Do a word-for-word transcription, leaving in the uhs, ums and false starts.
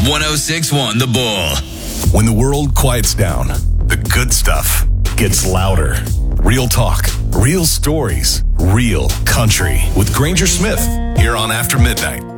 one oh six point one The Bull. When the world quiets down, the good stuff gets louder. Real talk, real stories, real country. With Granger Smith, here on After Midnight.